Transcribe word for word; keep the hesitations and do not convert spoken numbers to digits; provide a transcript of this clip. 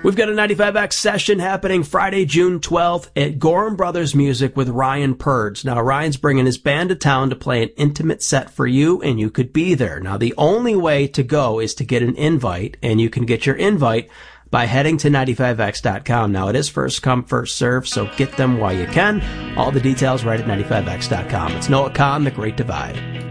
We've got a ninety-five X session happening Friday, June twelfth at Gorham Brothers Music with Ryan Purds. Now, Ryan's bringing his band to town to play an intimate set for you, and you could be there. Now, the only way to go is to get an invite, and you can get your invite by heading to ninety-five X dot com. Now, it is first come, first serve, so get them while you can. All the details right at ninety-five X dot com. It's Noah Kahn, The Great Divide.